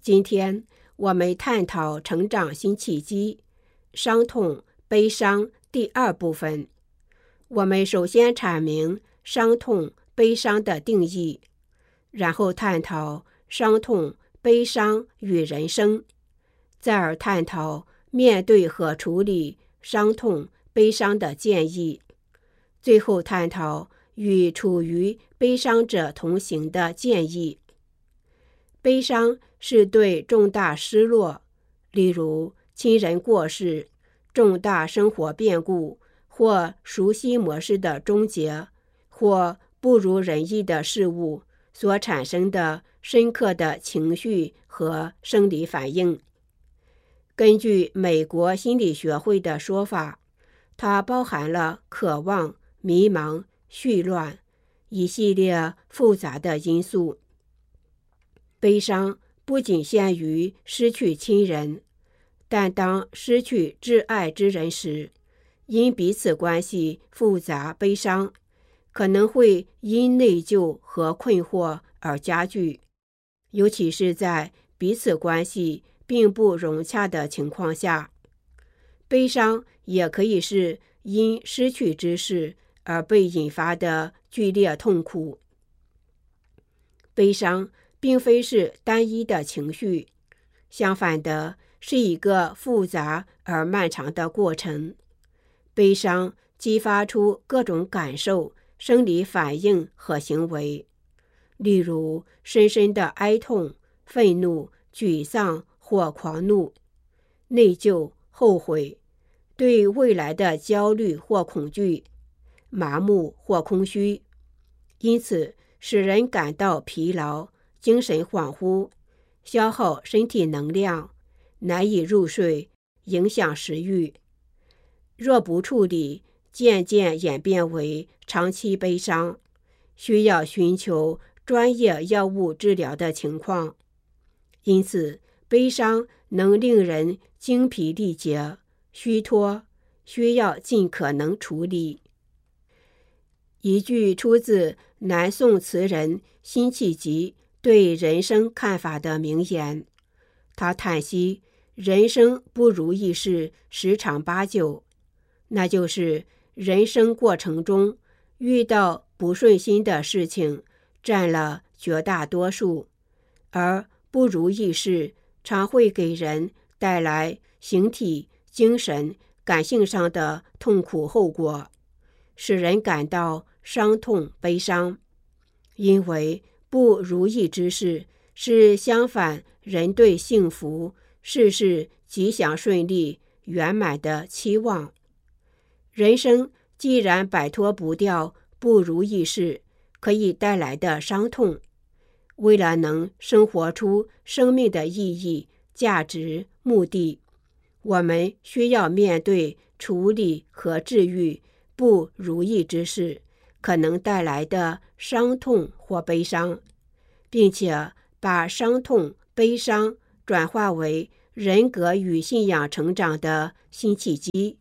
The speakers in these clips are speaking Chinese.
今天我们探讨成长新契机，伤痛、悲伤第二部分。我们首先阐明伤痛、悲伤的定义，然后探讨伤痛、悲伤与人生，再而探讨面对和处理伤痛、悲伤的建议，最后探讨与处于悲伤者同行的建议。悲伤是对重大失落，例如亲人过世、重大生活变故或熟悉模式的终结，或不如人意的事物所产生的深刻的情绪和生理反应。根据美国心理学会的说法，它包含了渴望、迷茫、絮乱一系列复杂的因素。悲伤不仅限于失去亲人，但当失去挚爱之人时，因彼此关系复杂悲伤可能会因内疚和困惑而加剧，尤其是在彼此关系并不融洽的情况下。悲伤也可以是因失去之事而被引发的剧烈痛苦。悲伤并非是单一的情绪，相反的，是一个复杂而漫长的过程。悲伤激发出各种感受、生理反应和行为，例如深深的哀痛、愤怒、沮丧或狂怒、内疚、后悔，对未来的焦虑或恐惧、麻木或空虚，因此使人感到疲劳、精神恍惚，消耗身体能量，难以入睡，影响食欲。若不处理，渐渐演变为长期悲伤，需要寻求专业药物治疗的情况。因此，悲伤能令人精疲力竭、虚脱，需要尽可能处理。一句出自南宋词人辛弃疾对人生看法的名言，他叹息人生不如意事十常八九，那就是人生过程中遇到不顺心的事情占了绝大多数，而不如意事常会给人带来形体、精神、感性上的痛苦后果，使人感到伤痛悲伤。因为不如意之事是相反人对幸福、事事吉祥顺利、圆满的期望。人生既然摆脱不掉不如意事可以带来的伤痛，为了能生活出生命的意义、价值、目的，我们需要面对、处理和治愈不如意之事可能带来的伤痛或悲伤，并且把伤痛、悲伤转化为人格与信仰成长的新契机。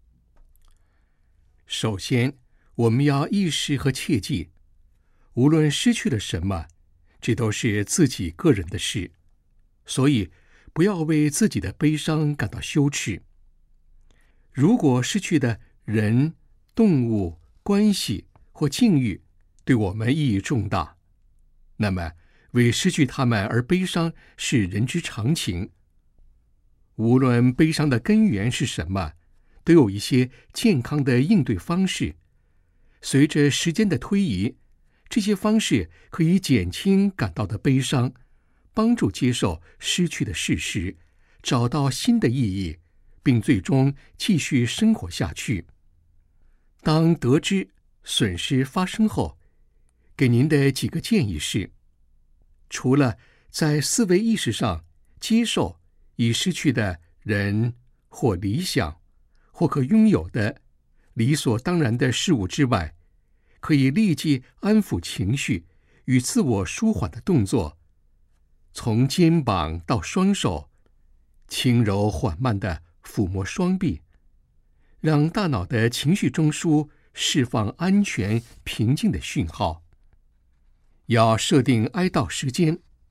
首先，我们要意识和切记，无论失去了什么，这都是自己个人的事，所以不要为自己的悲伤感到羞耻。如果失去的人、动物、关系或境遇对我们意义重大，那么为失去他们而悲伤是人之常情。无论悲伤的根源是什么，都有一些健康的应对方式。随着时间的推移，这些方式可以减轻感到的悲伤，帮助接受失去的事实，找到新的意义，并最终继续生活下去。当得知损失发生后，给您的几个建议是：除了在思维意识上接受已失去的人或理想或可拥有的理所当然的事物之外，可以立即安抚情绪与自我舒缓的动作，从肩膀到双手，轻柔缓慢地抚摸双臂，让大脑的情绪中枢释放安全平静的讯号。要设定哀悼时间，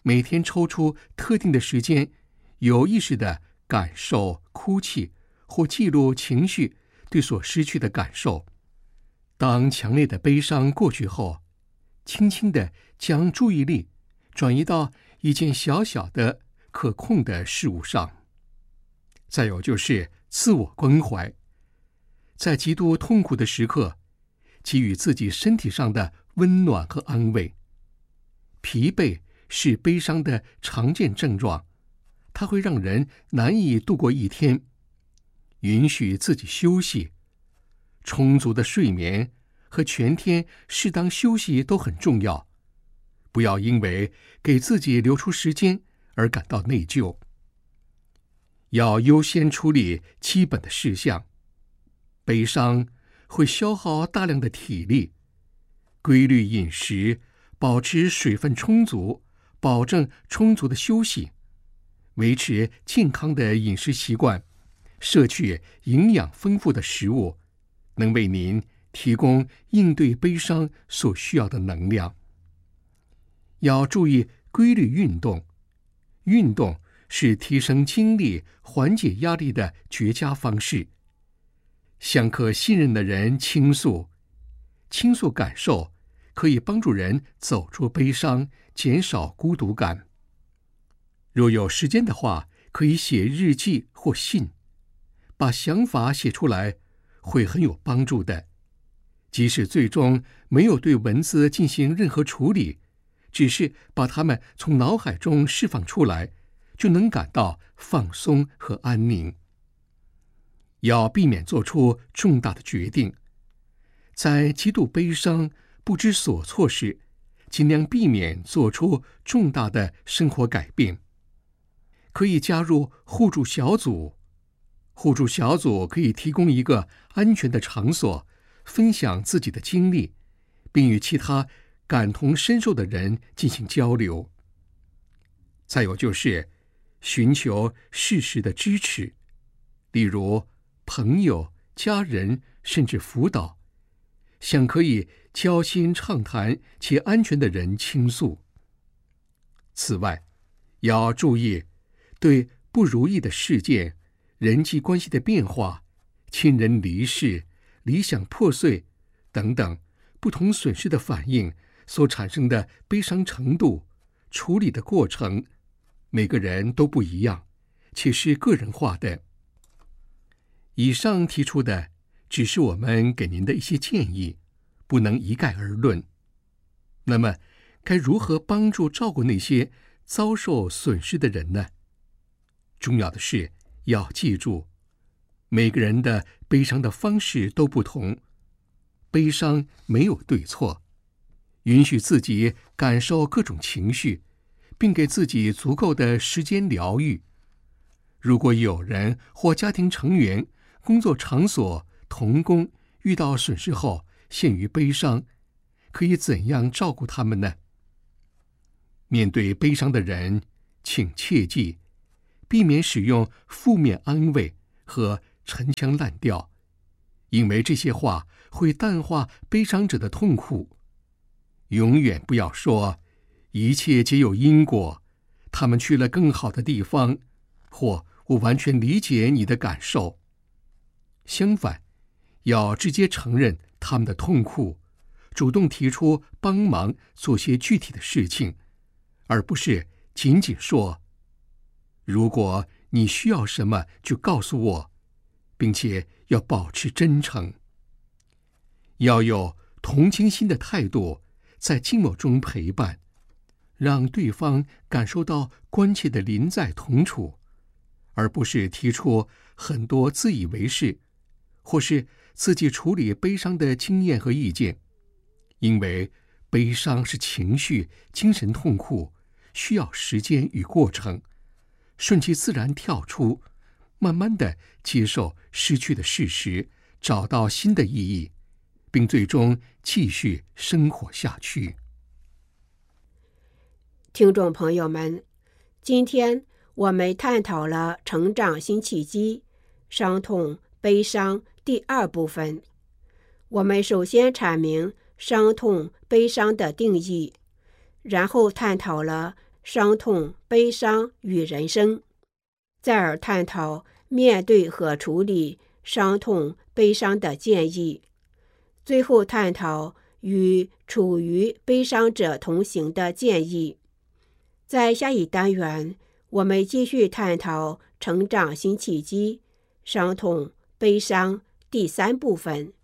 每天抽出特定的时间，有意识地感受、哭泣或记录情绪对所失去的感受。当强烈的悲伤过去后，轻轻地将注意力转移到一件小小的可控的事物上。再有就是自我关怀，在极度痛苦的时刻，给予自己身体上的温暖和安慰。疲惫是悲伤的常见症状，它会让人难以度过一天。允许自己休息，充足的睡眠和全天适当休息都很重要。不要因为给自己留出时间而感到内疚。要优先处理基本的事项。悲伤会消耗大量的体力，规律饮食，保持水分充足，保证充足的休息，维持健康的饮食习惯，摄取营养丰富的食物，能为您提供应对悲伤所需要的能量。要注意规律运动，运动是提升精力、缓解压力的绝佳方式。向可信任的人倾诉感受，可以帮助人走出悲伤，减少孤独感。若有时间的话，可以写日记或信，把想法写出来，会很有帮助的。即使最终没有对文字进行任何处理，只是把它们从脑海中释放出来，就能感到放松和安宁。要避免做出重大的决定，在极度悲伤、不知所措时，尽量避免做出重大的生活改变。可以加入互助小组，互助小组可以提供一个安全的场所，分享自己的经历，并与其他感同身受的人进行交流。再有就是寻求适时的支持，例如朋友、家人，甚至辅导，向可以交心畅谈且安全的人倾诉。此外，要注意对不如意的事件、人际关系的变化、亲人离世、理想破碎等等不同损失的反应所产生的悲伤程度，处理的过程，每个人都不一样，且是个人化的。以上提出的只是我们给您的一些建议，不能一概而论。那么，该如何帮助照顾那些遭受损失的人呢？重要的是要记住，每个人的悲伤的方式都不同，悲伤没有对错，允许自己感受各种情绪，并给自己足够的时间疗愈。如果有人或家庭成员、工作场所、同工遇到损失后陷于悲伤，可以怎样照顾他们呢？面对悲伤的人，请切记避免使用负面安慰和陈腔滥调，因为这些话会淡化悲伤者的痛苦。永远不要说一切皆有因果，他们去了更好的地方，或我完全理解你的感受。相反，要直接承认他们的痛苦，主动提出帮忙做些具体的事情，而不是仅仅说如果你需要什么就告诉我，并且要保持真诚。要有同情心的态度，在静默中陪伴，让对方感受到关切的临在同处，而不是提出很多自以为是或是自己处理悲伤的经验和意见。因为悲伤是情绪、精神痛苦，需要时间与过程，顺其自然跳出，慢慢地接受失去的事实，找到新的意义，并最终继续生活下去。 听众朋友们，今天我们探讨了成长新契机、伤痛、悲伤第2部分。我们首先阐明伤痛、悲伤的定义，然后探讨了伤痛、悲伤与人生，再而探讨面对和处理伤痛、悲伤的建议，最后探讨与处于悲伤者同行的建议。在下一单元，我们继续探讨成长新契机、伤痛、悲伤第3部分。